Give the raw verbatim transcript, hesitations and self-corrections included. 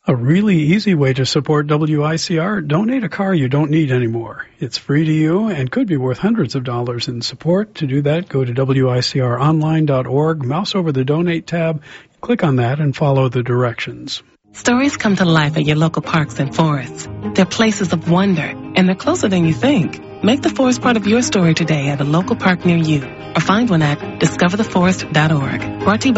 A really easy way to support W I C R, donate a car you don't need anymore. It's free to you and could be worth hundreds of dollars in support. To do that, go to W I C R online dot org, mouse over the Donate tab, click on that, and follow the directions. Stories come to life at your local parks and forests. They're places of wonder, and they're closer than you think. Make the forest part of your story today at a local park near you, or find one at discover the forest dot org. Brought to you by